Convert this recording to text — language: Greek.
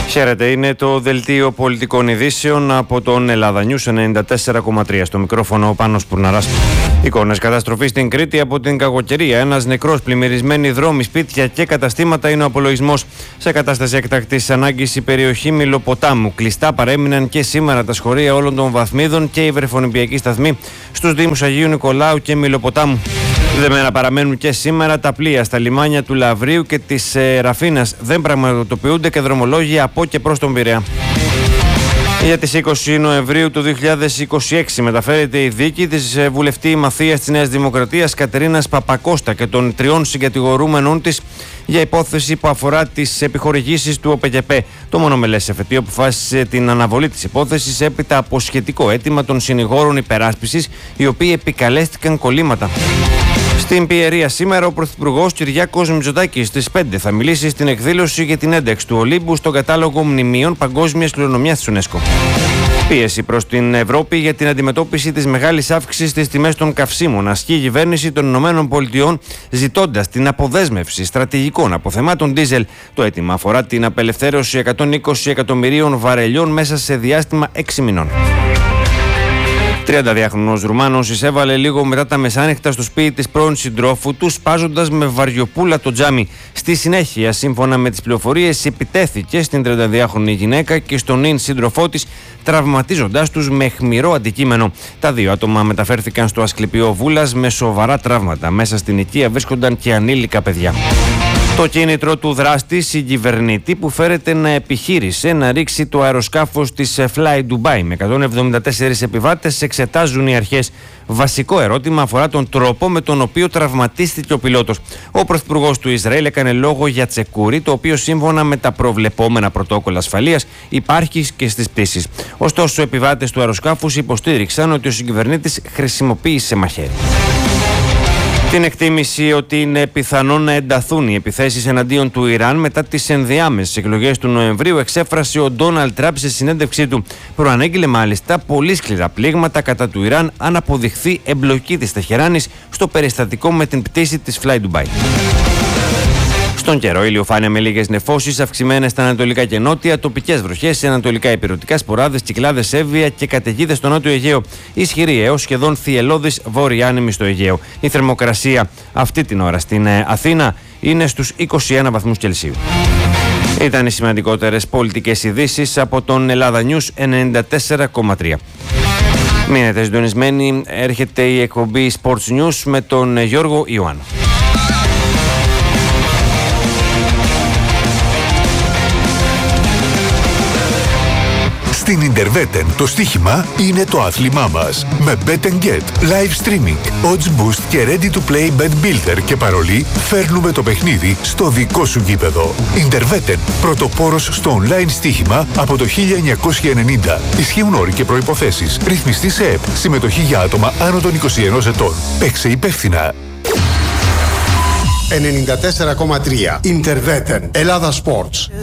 Χαίρετε, είναι το Δελτίο Πολιτικών Ειδήσεων από τον Ελλάδα News 94,3. Στο μικρόφωνο ο Πάνος Πουρναράς. Εικόνες καταστροφή στην Κρήτη από την κακοκαιρία. Ένας νεκρός, πλημμυρισμένοι δρόμοι, σπίτια και καταστήματα είναι ο απολογισμός. Σε κατάσταση έκτακτης ανάγκης η περιοχή Μιλοποτάμου. Κλειστά παρέμειναν και σήμερα τα σχολεία όλων των βαθμίδων και οι βρεφονιπιακοί σταθμοί στους Δήμους Αγίου Νικολάου και Μιλοποτάμου. Δεμένα παραμένουν και σήμερα τα πλοία στα λιμάνια του Λαυρίου και της Ραφίνας. Δεν πραγματοποιούνται και δρομολόγια από και προς τον Πειραιά. Για τις 20 Νοεμβρίου του 2026 μεταφέρεται η δίκη της βουλευτή Μαθίας της Νέας Δημοκρατίας Κατερίνας Παπακώστα και των 3 συγκατηγορούμενων της για υπόθεση που αφορά τις επιχορηγήσεις του ΟΠΕΚΕΠΕ. Το μονομελές εφετείο αποφάσισε την αναβολή της υπόθεσης έπειτα από σχετικό αίτημα των συνηγόρων υπεράσπισης, οι οποίοι επικαλέστηκαν κολλήματα. Στην Πιερία σήμερα ο Πρωθυπουργός Κυριάκος Μητσοτάκης στις 5 θα μιλήσει στην εκδήλωση για την ένταξη του Ολύμπου στον κατάλογο μνημείων παγκόσμιας κληρονομιάς της UNESCO. Πίεση προς την Ευρώπη για την αντιμετώπιση της μεγάλης αύξησης στις τιμές των καυσίμων ασκεί η κυβέρνηση των ΗΠΑ ζητώντας την αποδέσμευση στρατηγικών αποθεμάτων ντίζελ. Το αίτημα αφορά την απελευθέρωση 120 εκατομμυρίων βαρελιών μέσα σε διάστημα 6 μηνών. 32χρονος Ρουμάνος εισέβαλε λίγο μετά τα μεσάνυχτα στο σπίτι της πρώην συντρόφου του, σπάζοντας με βαριοπούλα το τζάμι. Στη συνέχεια, σύμφωνα με τις πληροφορίες, επιτέθηκε στην 32χρονη γυναίκα και στον νυν σύντροφό της, τραυματίζοντάς τους με αιχμηρό αντικείμενο. Τα δύο άτομα μεταφέρθηκαν στο Ασκληπιό Βούλας με σοβαρά τραύματα. Μέσα στην οικία βρίσκονταν και ανήλικα παιδιά. Το κίνητρο του δράστη συγκυβερνήτη που φέρεται να επιχείρησε να ρίξει το αεροσκάφος της Fly Dubai με 174 επιβάτες εξετάζουν οι αρχές. Βασικό ερώτημα αφορά τον τρόπο με τον οποίο τραυματίστηκε ο πιλότος. Ο Πρωθυπουργός του Ισραήλ έκανε λόγο για τσεκούρι, το οποίο σύμφωνα με τα προβλεπόμενα πρωτόκολλα ασφαλείας υπάρχει και στις πτήσεις. Ωστόσο, οι επιβάτες του αεροσκάφους υποστήριξαν ότι ο συγκυβερνήτης χρησιμοποίησε μαχαίρι. Την εκτίμηση ότι είναι πιθανό να ενταθούν οι επιθέσεις εναντίον του Ιράν μετά τις ενδιάμεσες εκλογές του Νοεμβρίου εξέφρασε ο Ντόναλντ Τραμπ σε συνέντευξή του. Προανέγγειλε μάλιστα πολύ σκληρά πλήγματα κατά του Ιράν αν αποδειχθεί εμπλοκή της Τεχεράνης στο περιστατικό με την πτήση της Fly Dubai. Στον καιρό, ηλιοφάνεια με λίγες νεφώσεις, αυξημένες στα ανατολικά και νότια, τοπικές βροχές σε ανατολικά υπηρετικά, σποράδες, κυκλάδες, έβεια και καταιγίδες στο νότιο Αιγαίο. Ισχυρή έως σχεδόν θυελλώδης βόρεια άνεμη στο Αιγαίο. Η θερμοκρασία αυτή την ώρα στην Αθήνα είναι στους 21 βαθμούς Κελσίου. Ήταν οι σημαντικότερες πολιτικές ειδήσεις από τον Ελλάδα News 94,3. Μείνετε συντονισμένοι, έρχεται η εκπομπή Sports News με τον Γιώργο Ιωάννου. Στην Ιντερβέτεν το στοίχημα είναι το άθλημά μας. Με Bet & Get, live streaming, odds boost και ready to play bet builder και παρολί φέρνουμε το παιχνίδι στο δικό σου γήπεδο. Ιντερβέτεν, πρωτοπόρος στο online στοίχημα από το 1990. Ισχύουν όροι και προϋποθέσεις. Ρυθμιστή σε ΕΠ. Συμμετοχή για άτομα άνω των 21 ετών. Παίξε υπεύθυνα. 94,3 Ιντερβέτεν. Ελλάδα Sports.